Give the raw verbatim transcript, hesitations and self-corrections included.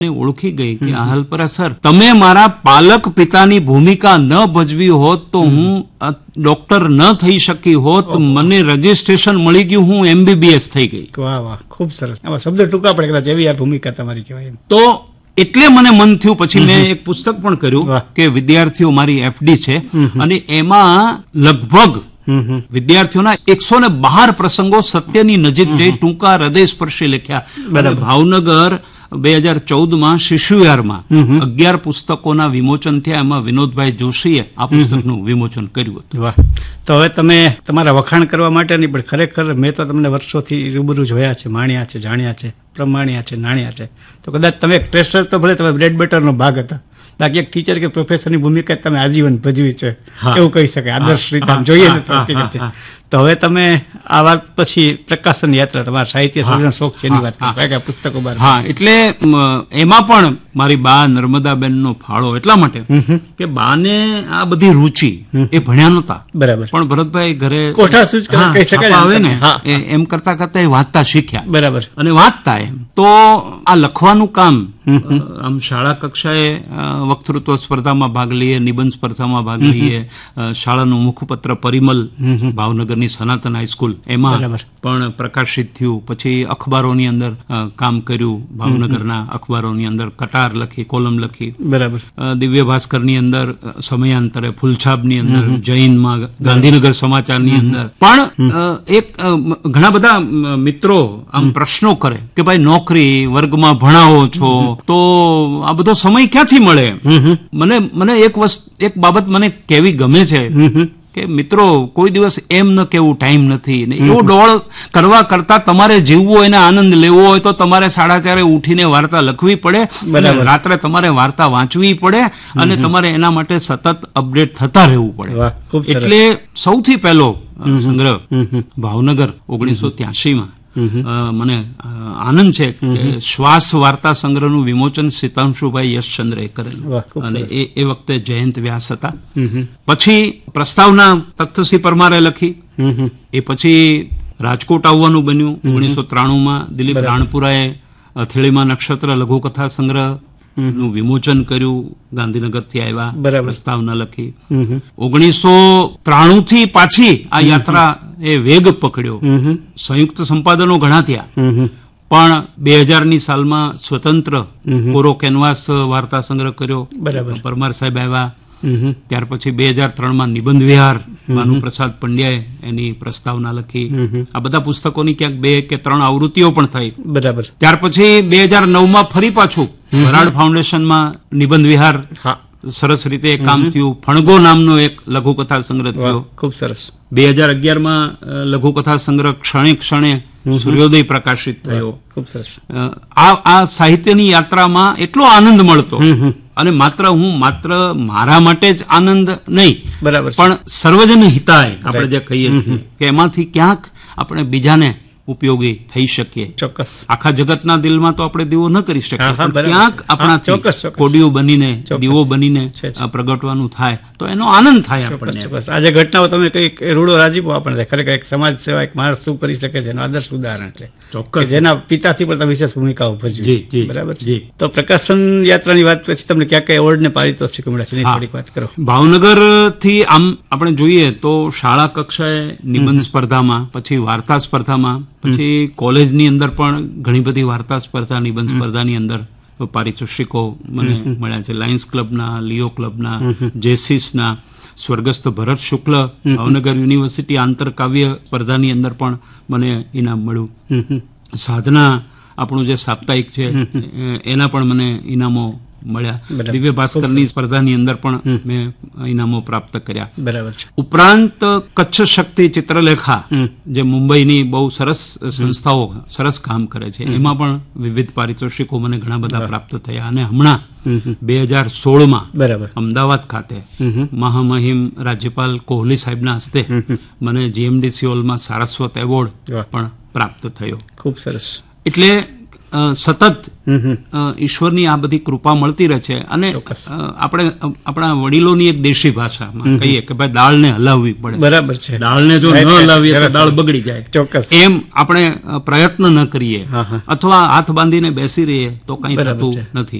ઓળખી ગઈ કે આહલપરા સર, તમે મારા પાલક પિતાની ભૂમિકા ન ભજવી હોત તો હું ડોક્ટર ન થઈ શકી હોત, મને રજીસ્ટ્રેશન મળી ગયું, હું એમબીબીએસ થઈ ગઈ. વાહ વાહ, ખૂબ સરસ. આમાં શબ્દ ટૂંકા પડે કદાચ એવી આ ભૂમિકા તમારી કહેવાય. તો એટલે મને મન થયું, પછી મેં એક પુસ્તક પણ કર્યું કે વિદ્યાર્થીઓ મારી એફડી છે, અને એમાં લગભગ વિદ્યાર્થીઓના એકસો ને બાર પ્રસંગો સત્યની નજીક જઈ ટૂંકા હૃદયસ્પર્શી લખ્યા. ભાવનગર બે હજાર ચૌદ માં શિશુવિહારમાં અગિયાર પુસ્તકોના વિમોચન થયા. એમાં વિનોદભાઈ જોશીએ આ પુસ્તકનું વિમોચન કર્યું હતું. વાહ. તો હવે તમે તમારા વખાણ કરવા માટે નહીં, પણ ખરેખર મેં તો તમને વર્ષોથી રૂબરૂ જોયા છે, માણ્યા છે, જાણ્યા છે, પ્રમાણ્યા છે, નાણ્યા છે. તો કદાચ તમે એક ટ્રેસ્ટર તો ભલે તમે બ્રેડ બટરનો ભાગ હતા, બાકી એક ટીચર કે પ્રોફેસરની ભૂમિકા તમે આજીવન ભજવી છે એવું કહી શકાય. આદર્શ રીતે જોઈએ ને તો હકીકત છે. તો હવે તમે આ વાત પછી પ્રકાશન યાત્રા, તમારા સાહિત્ય સર્જન શોખ છે એની વાત કરો, કયા કયા પુસ્તકો બહાર? હા, એટલે એમાં પણ મારી બા નર્મદાબેનનો ફાળો એટલા માટે કે બાને આ બધી રૂચિ એ ભણ્યા નહોતા, બરાબર, પણ ભરતભાઈ ઘરે કોઠા સૂચ કહી શકાય આવે ને એમ કરતા કરતા એ વાંચતા શીખ્યા, બરાબર, અને વાંચતા એમ. તો આ લખવાનું કામ આમ શાળા કક્ષાએ વક્તૃત્વ સ્પર્ધામાં ભાગ લઈએ, નિબંધ સ્પર્ધામાં ભાગ લઈએ, શાળાનું મુખપત્ર પરિમલ ભાવનગરની સનાતન હાઈસ્કૂલ એમાં પણ પ્રકાશિત થયું. પછી અખબારોની અંદર કામ કર્યું, ભાવનગરના અખબારોની અંદર કટાર લખી, કોલમ લખી, બરાબર, દિવ્ય ભાસ્કરની અંદર, સમયાંતરે ફૂલછાપની અંદર, જૈનમાં, ગાંધીનગર સમાચારની અંદર. પણ એક ઘણા બધા મિત્રો આમ પ્રશ્નો કરે કે ભાઈ નોકરી, વર્ગમાં ભણાવો છો તો આ બધો સમય ક્યાંથી મળે? મને મને એક વસ્તુ એક બાબત મને કેવી ગમે છે કે મિત્રો કોઈ દિવસ એમ ન કેવું ટાઈમ નથી ને એવો ડોળ કરવા કરતા તમારે જીવવું હોય ને આનંદ લેવો હોય તો તમારે સાડા ચારે ઉઠીને વાર્તા લખવી પડે, રાત્રે તમારે વાર્તા વાંચવી પડે, અને તમારે એના માટે સતત અપડેટ થતા રહેવું પડે. એટલે સૌથી પહેલો સંગ્રહ ભાવનગર ઓગણીસો ત્યાસી માં મને આનંદ છે કે શ્વાસ વાર્તા સંગ્રહનું વિમોચન સીતાંશુભાઈ યશચંદ્રએ કરેલું, અને એ વખતે જયંત વ્યાસ હતા. પછી પ્રસ્તાવના તખ્તસિંહ પરમારે લખી, એ પછી રાજકોટ આવવાનું બન્યું ઓગણીસો ત્રાણું માં. દિલીપ રાણપુરાએ અથેળીમાં નક્ષત્ર લઘુકથા સંગ્રહ નું વિમોચન કર્યું, ગાંધીનગર થી આવ્યા, પ્રસ્તાવના લખી. ઓગણીસો ત્રાણું થી પાછી આ યાત્રા એ વેગ પકડ્યો, સંયુક્ત સંપાદનો ઘણા થયા, પણ બે હજાર ની સાલમાં સ્વતંત્ર કોરો કેનવાસ વાર્તા સંગ્રહ કર્યો, પરમાર સાહેબ આવ્યા. ત્યાર પછી બે હજાર ત્રણ માં નિબંધ વિહાર ભાનુ પ્રસાદ પંડ્યાએ એની પ્રસ્તાવના લખી. આ બધા પુસ્તકોની ક્યાંક બે કે ત્રણ આવૃત્તિઓ પણ થઈ, બરાબર. ત્યાર પછી બે હજાર નવ માં ફરી પાછું વરાડ ફાઉન્ડેશનમાં નિબંધ વિહાર સરસ રીતે કામ થયું. ફણગો નામનો એક લઘુકથા સંગ્રહ થયો, ખૂબ સરસ. બે હજાર અગિયાર માં લઘુકથા સંગ્રહ ક્ષણે ક્ષણે સૂર્યોદય પ્રકાશિત થયો, ખૂબ સરસ. આ આ સાહિત્યની યાત્રામાં એટલો આનંદ મળતો, અને માત્ર હું માત્ર મારા માટે જ આનંદ નહીં, બરાબર, પણ સર્વજન હિતાય આપણે જે કહીએ છીએ કે એમાંથી ક્યાંક આપણે બીજાને ઉપયોગી થઈ શકીએ. ચોક્કસ. આખા જગતના દિલમાં તો આપણે દીવો ન કરી શકીએ, ક્યાંક આપણા કોડીઓ બનીને, દીવો બનીને પ્રગટવાનું થાય તો એનો આનંદ થાય આપણને. આજે ઘટનાઓ તમે કઈ રૂડો રાજીપો આપણને ખરેખર એક સમાજ સેવા એક માણસ શું કરી શકે છે એનું આદર્શ ઉદાહરણ છે. ચોક્કસ. જેના પિતાથી પણ તમે વિશેષ ભૂમિકાઓ ભજવી, બરાબર. તો પ્રકાશન યાત્રાની વાત પછી તમને ક્યાં કયા એવોર્ડ ને પારિતોષિક મળ્યા છે એની થોડીક વાત કરો. ભાવનગર થી આમ આપણે જોઈએ તો શાળા કક્ષાએ નિબંધ સ્પર્ધામાં, પછી વાર્તા સ્પર્ધામાં, પછી કોલેજની અંદર પણ ઘણી બધી વાર્તા સ્પર્ધા, નિબંધ સ્પર્ધાની અંદર પારિતોષિકો મને મળ્યા છે. લાયન્સ ક્લબના, લિયો ક્લબના, જેસીસના, સ્વર્ગસ્થ ભરત શુક્લ ભાવનગર યુનિવર્સિટી આંતરકાવ્ય સ્પર્ધાની અંદર પણ મને ઇનામ મળ્યું. સાધના આપણું જે સાપ્તાહિક છે એના પણ મને ઇનામો મળ્યા. દિવ્ય ભાસ્કરની સ્પર્ધાની અંદર પણ મેં ઇનામો પ્રાપ્ત કર્યા, બરાબર. ઉપરાંત કચ્છ શક્તિ ચિત્રલેખા જે મુંબઈની બહુ સરસ સંસ્થાઓ સરસ કામ કરે છે, એમાં પણ વિવિધ પારિતોષિકો મને ઘણા બધા પ્રાપ્ત થયા. અને હમણાં બે હજાર સોળ માં બરાબર અમદાવાદ ખાતે મહામહિમ રાજ્યપાલ કોહલી સાહેબના હસ્તે મને જીએમડીસી હોલમાં સારસ્વત એવોર્ડ પણ પ્રાપ્ત થયો. ખૂબ સરસ. એટલે અ, સતત અ, ઈશ્વરની આ બધી કૃપા મળતી રહે છે. અને અ, આપણે અ, આપણા વડીલોની એક દેશી ભાષામાં કહીએ કે ભાઈ દાળને હલાવવી પડે. બરાબર છે. દાળને જો ન હલાવીએ તો દાળ બગડી જાય. ચોક્કસ. એમ આપણે અ, પ્રયત્ન ન કરીએ હા, હા. અથવા હાથ બાંધીને બેસી રહીએ તો કંઈ થતું નથી.